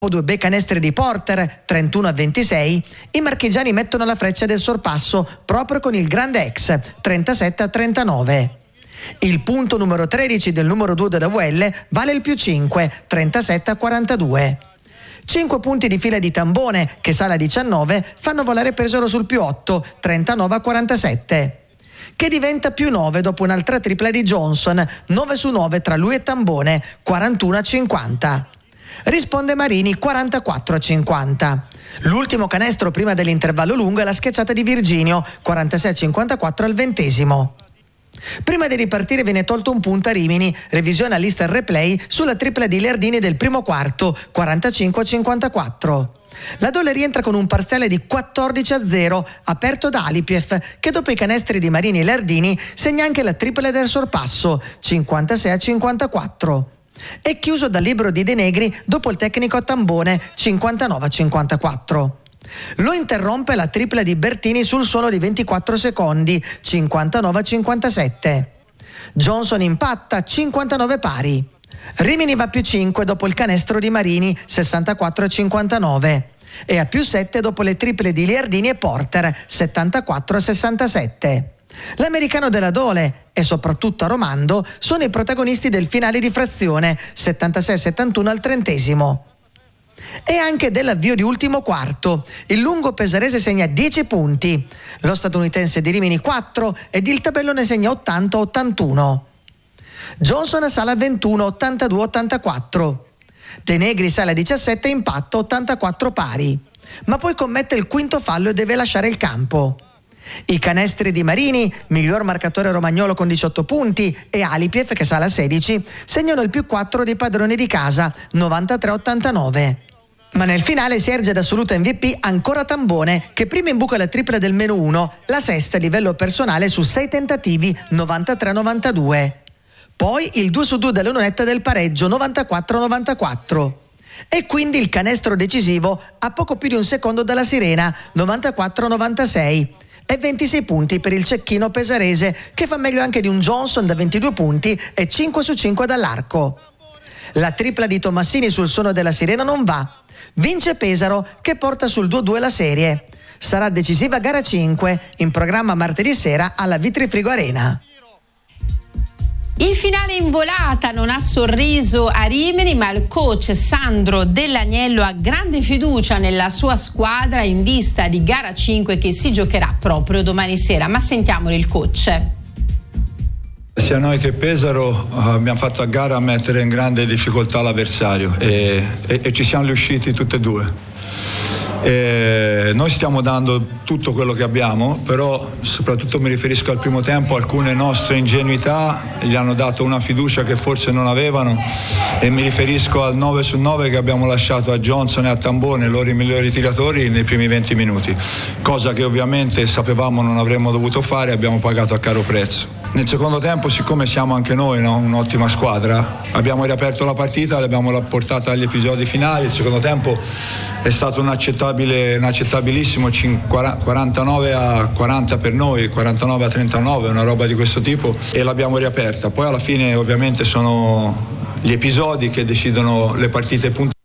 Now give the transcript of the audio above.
Due bei canestri di Porter, 31-26, i marchigiani mettono la freccia del sorpasso proprio con il grande ex, 37-39. Il punto numero 13 del numero 2 della VL vale il più 5, 37-42. 5 punti di fila di Tambone, che sale a 19, fanno volare Pesaro sul più 8, 39-47. Che diventa più 9 dopo un'altra tripla di Johnson, 9 su 9 tra lui e Tambone, 41-50. Risponde Marini 44-50. L'ultimo canestro prima dell'intervallo lungo è la schiacciata di Virginio 46-54 al 20°. Prima di ripartire viene tolto un punto a Rimini, revisione all'Ister replay sulla tripla di Leardini del primo quarto 45-54. La Dole rientra con un parziale di 14-0 aperto da Alipiev, che dopo i canestri di Marini e Leardini segna anche la tripla del sorpasso 56-54. È chiuso dal libero di De Negri dopo il tecnico a Tambone 59-54. Lo interrompe la tripla di Bertini sul suono di 24 secondi 59-57. Johnson impatta 59 pari. Rimini va più 5 dopo il canestro di Marini 64-59 e a più 7 dopo le triple di Leardini e Porter 74-67. L'americano della Dole e soprattutto Aromando sono i protagonisti del finale di frazione 76-71 al 30°. E anche dell'avvio di ultimo quarto. Il lungo pesarese segna 10 punti, lo statunitense di Rimini 4 ed il tabellone segna 80-81. Johnson sale a 21, 82-84. De Negri sale a 17, impatto 84 pari, ma poi commette il quinto fallo e deve lasciare il campo. I canestri di Marini, miglior marcatore romagnolo con 18 punti, e Alipiev, che sale a 16, segnano il più 4 dei padroni di casa, 93-89. Ma nel finale si erge ad assoluto MVP ancora Tambone, che prima imbuca la tripla del -1, la sesta a livello personale su 6 tentativi, 93-92. Poi il 2 su 2 della lunetta del pareggio, 94-94. E quindi il canestro decisivo a poco più di un secondo dalla sirena, 94-96. E 26 punti per il cecchino pesarese, che fa meglio anche di un Johnson da 22 punti e 5 su 5 dall'arco. La tripla di Tomassini sul suono della sirena non va. Vince Pesaro, che porta sul 2-2 la serie. Sarà decisiva gara 5, in programma martedì sera alla Vitrifrigo Arena. Il finale in volata non ha sorriso a Rimini, ma il coach Sandro Dell'Agnello ha grande fiducia nella sua squadra in vista di gara 5 che si giocherà proprio domani sera. Ma sentiamolo il coach. Sia noi che Pesaro abbiamo fatto a gara a mettere in grande difficoltà l'avversario e ci siamo riusciti tutti e due. Noi stiamo dando tutto quello che abbiamo, però soprattutto mi riferisco al primo tempo, alcune nostre ingenuità gli hanno dato una fiducia che forse non avevano, e mi riferisco al 9 su 9 che abbiamo lasciato a Johnson e a Tambone, loro i migliori tiratori, nei primi 20 minuti, cosa che ovviamente sapevamo non avremmo dovuto fare e abbiamo pagato a caro prezzo. Nel secondo tempo, siccome siamo anche noi, no, un'ottima squadra, abbiamo riaperto la partita, l'abbiamo portata agli episodi finali. Il secondo tempo è stato inaccettabilissimo, 49-40 per noi, 49-39, una roba di questo tipo, e l'abbiamo riaperta. Poi alla fine ovviamente sono gli episodi che decidono le partite puntuali.